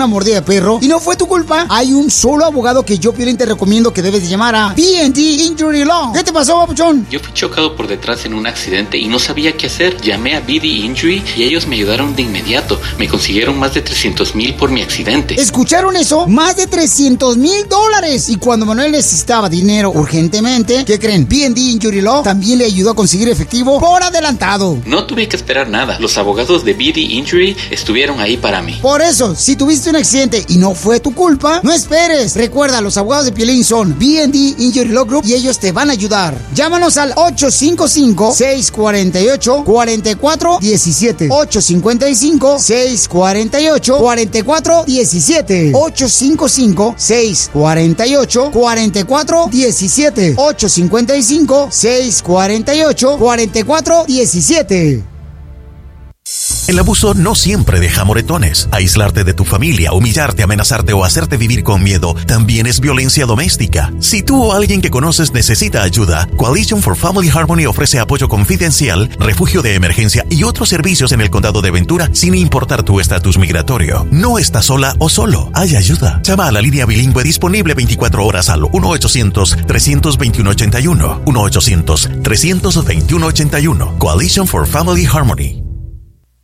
una mordida de perro y no fue tu culpa, hay un solo abogado que yo, Piolín, te recomiendo que debes de llamar a B&D Injury Law. ¿Qué te pasó, papuchón? Yo fui chocado por detrás en un accidente y no sabía qué hacer. Llamé a B&D Injury y ellos me ayudaron de inmediato. Me consiguieron más de $300,000 por mi accidente. ¿Escucharon eso? Más de $300,000. Y cuando Manuel necesitaba dinero urgentemente, ¿qué creen? B&D Injury Law también le ayudó a conseguir efectivo por adelantado. No tuve que esperar nada. Los abogados de B&D Injury estuvieron ahí para mí. Por eso, si tuviste un accidente y no fue tu culpa, no esperes. Recuerda, los abogados de Piolín son B&D Injury Law Group y ellos te van a ayudar. Llámanos al 855-648-4417. 855-648-4417. 855-648-4417. 855-648-4417. El abuso no siempre deja moretones. Aislarte de tu familia, humillarte, amenazarte o hacerte vivir con miedo también es violencia doméstica. Si tú o alguien que conoces necesita ayuda, Coalition for Family Harmony ofrece apoyo confidencial, refugio de emergencia y otros servicios en el condado de Ventura sin importar tu estatus migratorio. No estás sola o solo. Hay ayuda. Llama a la línea bilingüe disponible 24 horas al 1-800-321-81. 1-800-321-81. Coalition for Family Harmony.